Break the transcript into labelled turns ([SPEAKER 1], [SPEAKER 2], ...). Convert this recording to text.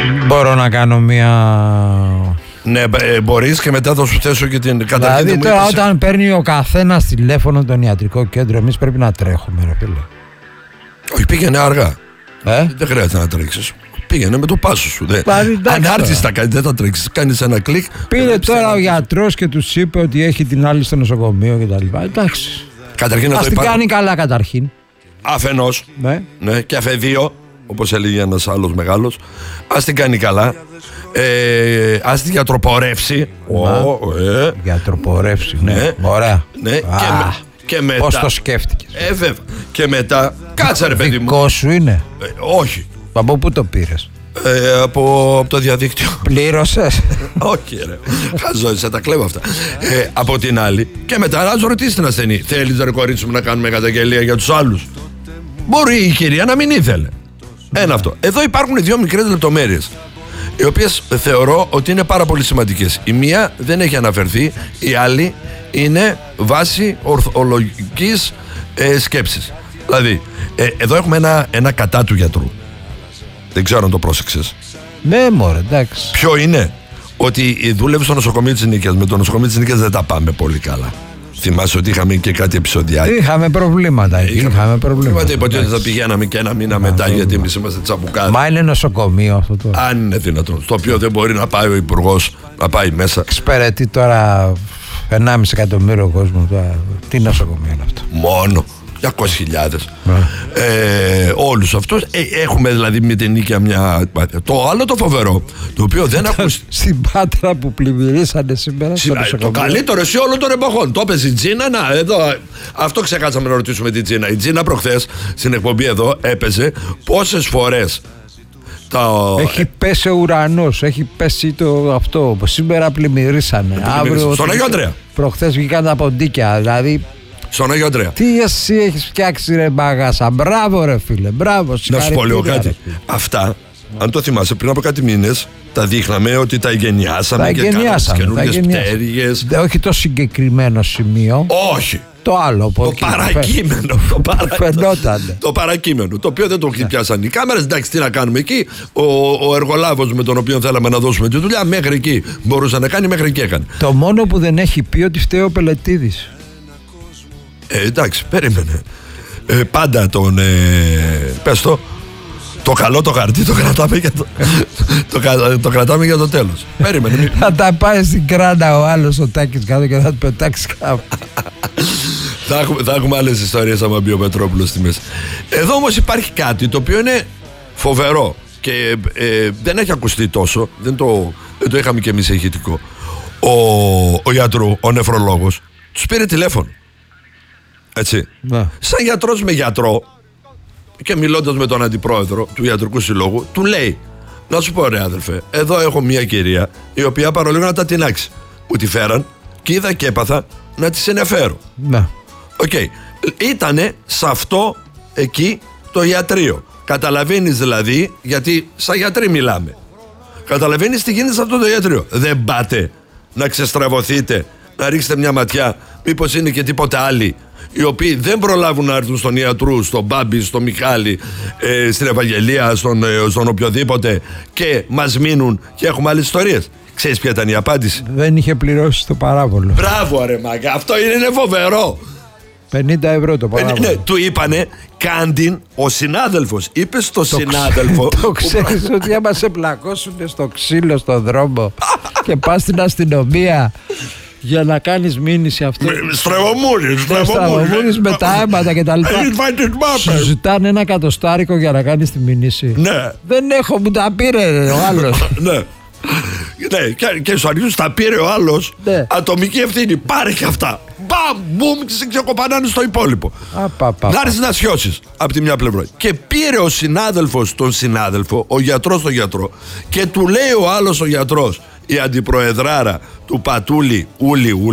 [SPEAKER 1] Μπορώ να κάνω μια...
[SPEAKER 2] Ναι, μπορείς και μετά θα σου θέσω και την καταρχήν.
[SPEAKER 1] Δηλαδή τώρα όταν παίρνει ο καθένας τηλέφωνο τον ιατρικό κέντρο, εμείς πρέπει να τρέχουμε, ρε φίλε.
[SPEAKER 2] Όχι, πήγαινε αργά. Δεν χρειάζεται να τρέξεις. Πήγαινε με το πάσο σου. Αν άρθεις τα κάνει, δεν θα τρέξεις. Κάνεις ένα κλικ.
[SPEAKER 1] Πήρε τώρα ο γιατρός και τους είπε ότι έχει την άλλη στο νοσοκομείο κτλ. Εντάξει. Ας την κάνει καλά καταρχήν.
[SPEAKER 2] Αφενός. Ναι, και αφεδίο, όπως έλεγε ένας άλλος μεγάλος. Ας την κάνει καλά. Ας την γιατροπορεύσει.
[SPEAKER 1] Γιατροπορεύσει, ναι. Ωραία.
[SPEAKER 2] Και μετά.
[SPEAKER 1] Πώς το σκέφτηκες?
[SPEAKER 2] Βέβαια. Και μετά. Κάτσε ρε παιδί μου.
[SPEAKER 1] Δικό σου είναι?
[SPEAKER 2] Όχι.
[SPEAKER 1] Από πού το πήρες?
[SPEAKER 2] Από το διαδίκτυο.
[SPEAKER 1] Πλήρωσες?
[SPEAKER 2] Όχι ρε. Χαζόισα, τα κλέβω αυτά. Από την άλλη. Και μετά να σου ρωτήσει την ασθενή. Θέλεις ρε κορίτσι μου να κάνουμε καταγγελία για τους άλλους? Μπορεί η κυρία να μην ήθελε. Ένα αυτό. Εδώ υπάρχουν δύο μικρές λεπτομέρειες, οι οποίες θεωρώ ότι είναι πάρα πολύ σημαντικές. Η μία δεν έχει αναφερθεί, η άλλη είναι βάση ορθολογικής σκέψης. Δηλαδή, εδώ έχουμε ένα κατά του γιατρού. Δεν ξέρω αν το πρόσεξες.
[SPEAKER 1] Ναι, μωρέ, εντάξει.
[SPEAKER 2] Ποιο είναι? Ότι δούλευε στο νοσοκομείο της Νίκαιας. Με το νοσοκομείο της Νίκαιας δεν τα πάμε πολύ καλά. Θυμάσαι ότι είχαμε και κάτι επεισόδια.
[SPEAKER 1] Είχαμε προβλήματα.
[SPEAKER 2] Είπατε ότι θα πηγαίναμε και ένα μήνα μετά, γιατί εμείς είμαστε τσαμπουκάδες.
[SPEAKER 1] Μα είναι νοσοκομείο αυτό τώρα.
[SPEAKER 2] Αν είναι δυνατόν. Στο οποίο δεν μπορεί να πάει ο υπουργός να πάει μέσα.
[SPEAKER 1] Εξυπηρετεί τώρα 1,5 εκατομμύριο κόσμο. Τι νοσοκομείο είναι αυτό?
[SPEAKER 2] Μόνο 200.000. Όλους αυτούς έχουμε δηλαδή με την Νίκαια μια. Το άλλο το φοβερό, το οποίο δεν ακούστηκε.
[SPEAKER 1] Στην Πάτρα που πλημμυρίσανε σήμερα στο νοσοκομείο.
[SPEAKER 2] Το καλύτερο σε όλων των εποχών. Το έπαιζε η Τζίνα. Να, εδώ. Αυτό ξεχάσαμε να ρωτήσουμε την Τζίνα. Η Τζίνα προχθές στην εκπομπή εδώ έπαιζε πόσες φορές.
[SPEAKER 1] Έχει πέσει ο ουρανός, έχει πέσει το αυτό. Σήμερα πλημμυρίσανε. Αύριο.
[SPEAKER 2] Στον Αγιο Ανδρέα.
[SPEAKER 1] Προχθές βγήκαν τα ποντίκια. Δηλαδή.
[SPEAKER 2] Στον Αγιο Ανδρέα.
[SPEAKER 1] Τι εσύ έχεις φτιάξει ρε μπαγάσα? Μπράβο ρε φίλε, μπράβο.
[SPEAKER 2] Να σου πω λίγο κάτι. Αυτά, αν το θυμάσαι, πριν από κάτι μήνες τα δείχναμε ότι τα εγκαινιάσαμε και κάναμε τις καινούργιες πτέρυγες.
[SPEAKER 1] Όχι το συγκεκριμένο σημείο.
[SPEAKER 2] Όχι.
[SPEAKER 1] Το άλλο.
[SPEAKER 2] Το παρακείμενο.
[SPEAKER 1] Φαινόταν.
[SPEAKER 2] Το παρακείμενο. Το οποίο δεν το πιάσαν οι κάμερες. Εντάξει, τι να κάνουμε εκεί. Ο εργολάβος με τον οποίο θέλαμε να δώσουμε τη δουλειά μέχρι εκεί μπορούσε να κάνει, μέχρι εκεί έκανε.
[SPEAKER 1] Το μόνο που δεν έχει πει ότι φταίει ο Πελετίδης.
[SPEAKER 2] Εντάξει, περίμενε. Πάντα τον. Πες το καλό το χαρτί το κρατάμε για το κρατάμε για το τέλος. Περίμενε.
[SPEAKER 1] Θα τα πάει στην κράνα ο άλλος ο Τάκης κάτω και θα του πετάξει κάπου.
[SPEAKER 2] Θα έχουμε άλλες ιστορίες άμα μπει ο Πετρόπουλος στη μέση. Εδώ όμως υπάρχει κάτι το οποίο είναι φοβερό και δεν έχει ακουστεί τόσο. Δεν το είχαμε κι εμείς ηχητικό. Ο γιατρού, ο νεφρολόγος, τους πήρε τηλέφωνο. Έτσι.
[SPEAKER 1] Ναι.
[SPEAKER 2] Σαν γιατρός με γιατρό και μιλώντας με τον αντιπρόεδρο του Ιατρικού Συλλόγου, του λέει: να σου πω ρε αδελφέ, εδώ έχω μια κυρία η οποία παρολίγο να τα τεινάξει. Μου τη φέραν και είδα και έπαθα να τη συνεφέρω.
[SPEAKER 1] Ναι.
[SPEAKER 2] Οκ. Ήτανε σε αυτό εκεί το ιατρείο. Καταλαβαίνεις δηλαδή, γιατί σαν γιατροί μιλάμε. Καταλαβαίνεις τι γίνεται σε αυτό το ιατρείο. Δεν πάτε να ξεστραβωθείτε, να ρίξετε μια ματιά, μήπως είναι και τίποτα άλλοι οι οποίοι δεν προλάβουν να έρθουν στον ιατρού, στον Μπάμπη, στον Μιχάλη, στην Ευαγγελία, στον οποιοδήποτε και μας μείνουν και έχουμε άλλες ιστορίες. Ξέρεις ποια ήταν η απάντηση?
[SPEAKER 1] Δεν είχε πληρώσει το παράβολο.
[SPEAKER 2] Μπράβο ρε μάγκα, αυτό είναι φοβερό.
[SPEAKER 1] 50 ευρώ το παράβολο.
[SPEAKER 2] Ναι, του είπανε κάντιν ο συνάδελφος. Είπε στο συνάδελφο.
[SPEAKER 1] Το ξέρεις ότι άμα σε πλακώσουν στο ξύλο στον δρόμο και πας στην αστυνομία για να κάνεις μήνυση αυτό. Στραβομούρης με τα αίματα και τα λοιπά. Σου ζητάνε ένα εκατοστάρικο για να κάνεις τη μήνυση.
[SPEAKER 2] Ναι.
[SPEAKER 1] Δεν έχω, μου τα πήρε ο άλλος.
[SPEAKER 2] Ναι. Και στους αρχαίους τα πήρε ο άλλος. Ατομική ευθύνη. Πάρε και αυτά. Μπαμ, μπουμ, και σε ξεκοπανάνε στο υπόλοιπο. Να έρθεις να σιώσεις από τη μια πλευρά. Και πήρε ο συνάδελφος τον συνάδελφο, ο γιατρός τον γιατρό, και του λέει ο άλλος ο γιατρός, η αντιπροεδράρα του Πατούλη Ούλη